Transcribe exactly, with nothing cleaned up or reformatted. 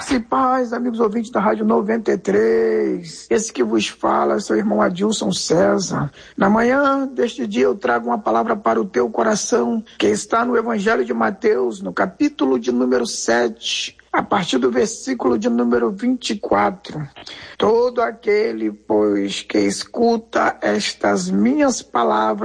Graça e paz, amigos ouvintes da Rádio noventa e três. Esse que vos fala é seu irmão Adilson César. Na manhã deste dia eu trago uma palavra para o teu coração, que está no Evangelho de Mateus, no capítulo de número sete, a partir do versículo de número vinte e quatro. Todo aquele, pois, que escuta estas minhas palavras